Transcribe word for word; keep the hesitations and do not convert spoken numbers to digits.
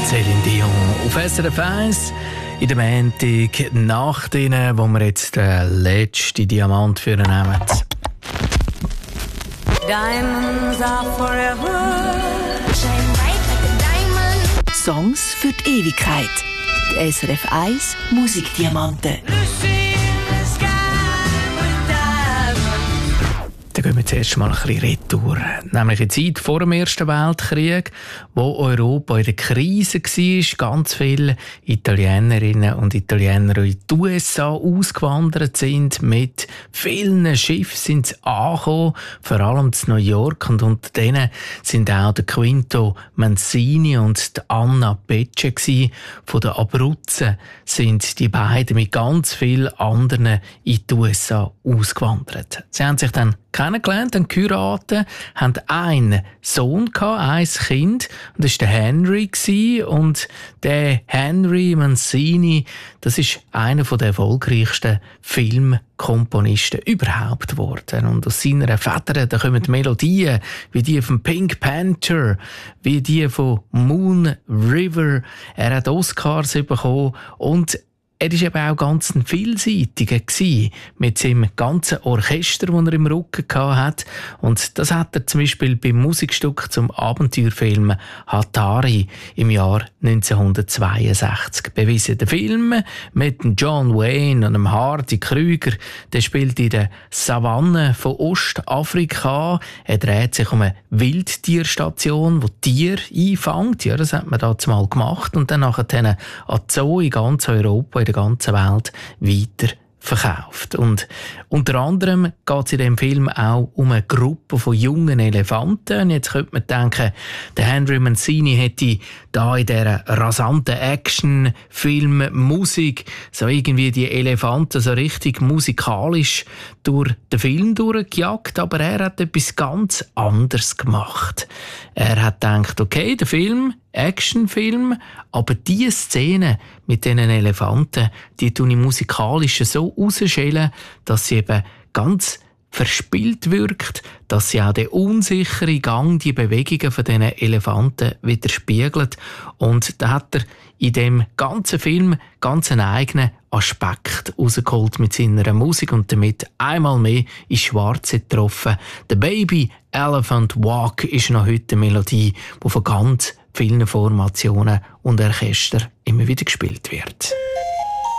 Céline Dion auf S R F eins in der Montag nach denen, wo wir jetzt den letzten Diamant für ihn nehmen. Diamonds are forever. Shine bright like a diamond. Songs für die Ewigkeit. Die S R F eins Musikdiamanten. Dann gehen wir zuerst mal ein bisschen retour. Nämlich in die Zeit vor dem Ersten Weltkrieg, wo Europa in der Krise war, ganz viele Italienerinnen und Italiener in die U S A ausgewandert sind. Mit vielen Schiffen sind sie angekommen, vor allem zu New York. Und unter denen sind auch der Quinto Mancini und die Anna Pecce gewesen. Von den Abruzzen sind die beiden mit ganz vielen anderen in die U S A ausgewandert. Sie haben sich dann kennengelernt, dann geheiratet, haben einen Sohn gehabt, ein Kind, und das war der Henry. Und der Henry Mancini, das ist einer der erfolgreichsten Filmkomponisten überhaupt geworden. Und aus seiner Feder, da kommen Melodien wie die von Pink Panther, wie die von Moon River. Er hat Oscars bekommen und er war eben auch ganz ein Vielseitiger gewesen, mit seinem ganzen Orchester, das er im Rücken hatte. Und das hat er zum Beispiel beim Musikstück zum Abenteuerfilm Hatari im Jahr neunzehnhundertzweiundsechzig bewiesen. Der Film mit John Wayne und dem Hardy Krüger, der spielt in der Savanne von Ostafrika. Er dreht sich um eine Wildtierstation, die Tiere einfängt. Ja, das hat man da mal gemacht. Und dann nachher an Zoo in ganz Europa, in der ganzen Welt weiter verkauft. Und unter anderem geht es in dem Film auch um eine Gruppe von jungen Elefanten. Und jetzt könnte man denken, der Henry Mancini hätte da in dieser rasanten Action-Film-Musik so irgendwie die Elefanten so richtig musikalisch durch den Film durchgejagt, aber er hat etwas ganz anderes gemacht. Er hat gedacht, okay, der Film, Actionfilm, aber diese Szene mit diesen Elefanten, die tue ich musikalisch so rausschälen, dass sie eben ganz verspielt wirkt, dass sie auch den unsicheren Gang, die Bewegungen von diesen Elefanten widerspiegelt. Und da hat er in dem ganzen Film ganz einen eigenen Aspekt rausgeholt mit seiner Musik und damit einmal mehr ins Schwarze getroffen. «The Baby Elephant Walk» ist noch heute eine Melodie, die von ganz vielen Formationen und Orchestern immer wieder gespielt wird.